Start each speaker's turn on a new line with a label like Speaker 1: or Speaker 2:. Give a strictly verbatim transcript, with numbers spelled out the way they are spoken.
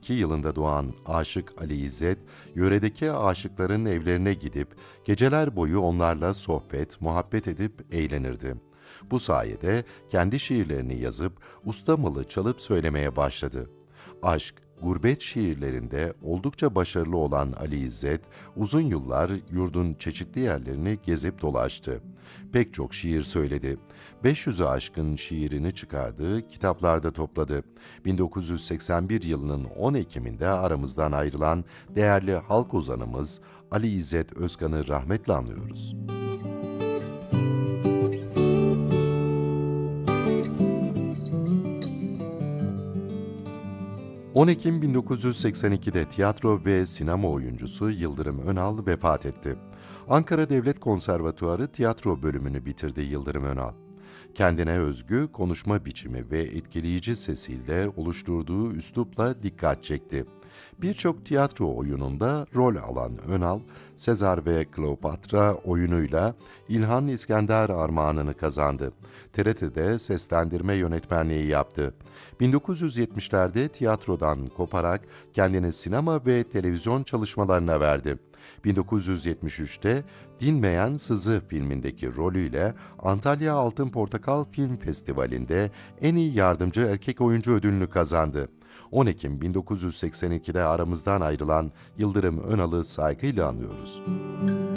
Speaker 1: iki yılında doğan Aşık Ali İzzet, yöredeki aşıkların evlerine gidip geceler boyu onlarla sohbet, muhabbet edip eğlenirdi. Bu sayede kendi şiirlerini yazıp ustamalı çalıp söylemeye başladı. Aşk, gurbet şiirlerinde oldukça başarılı olan Ali İzzet, uzun yıllar yurdun çeşitli yerlerini gezip dolaştı. Pek çok şiir söyledi. beş yüzü aşkın şiirini çıkardığı kitaplarda topladı. bin dokuz yüz seksen bir yılının on Ekim'inde aramızdan ayrılan değerli halk ozanımız Ali İzzet Özkan'ı rahmetle anıyoruz. on Ekim bin dokuz yüz seksen ikide tiyatro ve sinema oyuncusu Yıldırım Önal vefat etti. Ankara Devlet Konservatuarı tiyatro bölümünü bitirdi Yıldırım Önal. Kendine özgü konuşma biçimi ve etkileyici sesiyle oluşturduğu üslupla dikkat çekti. Birçok tiyatro oyununda rol alan Önal, Sezar ve Kleopatra oyunuyla İlhan İskender armağanını kazandı. T R T'de seslendirme yönetmenliği yaptı. bin dokuz yüz yetmişlerde tiyatrodan koparak kendini sinema ve televizyon çalışmalarına verdi. bin dokuz yüz yetmiş üçte Dinmeyen Sızı filmindeki rolüyle Antalya Altın Portakal Film Festivali'nde en iyi yardımcı erkek oyuncu ödülünü kazandı. on Ekim bin dokuz yüz seksen ikide aramızdan ayrılan Yıldırım Önal'ı saygıyla anıyoruz.